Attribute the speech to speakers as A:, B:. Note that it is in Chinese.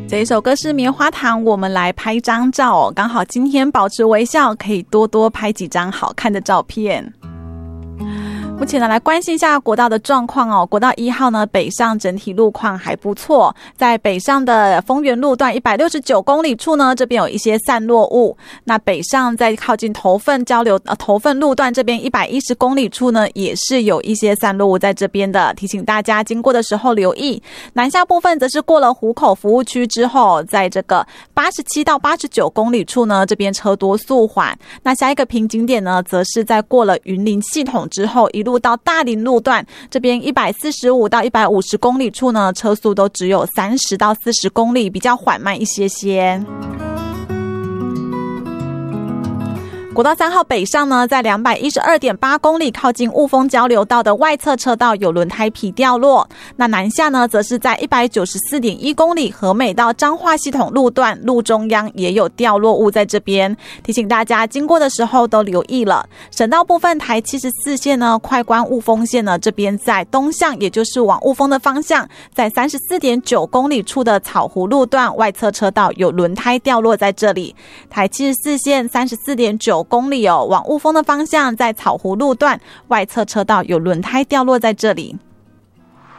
A: 这一首歌是棉花糖，我们来拍张照哦。刚好今天保持微笑，可以多多拍几张好看的照片。目前呢，来关心一下国道的状况哦。国道1号呢，北上整体路况还不错，在北上的丰原路段169公里处呢，这边有一些散落物。那北上在靠近头份路段这边110公里处呢，也是有一些散落物在这边的，提醒大家经过的时候留意。南下部分则是过了湖口服务区之后，在这个87到89公里处呢，这边车多速缓。那下一个瓶颈点呢，则是在过了云林系统之后，一路到大林路段这边145到150公里处呢，车速都只有30到40公里，比较缓慢一些些。国道3号北上呢，在212.8公里靠近雾峰交流道的外侧车道有轮胎皮掉落。那南下呢，则是在194.1公里和美到彰化系统路段路中央也有掉落物在这边，提醒大家经过的时候都留意了。省道部分台74线呢，快关雾峰线呢，这边在东向，也就是往雾峰的方向，在34.9公里处的草湖路段外侧车道有轮胎掉落在这里。台74线34.9公里哦，往雾峰的方向，在草湖路段外侧车道有轮胎掉落在这里。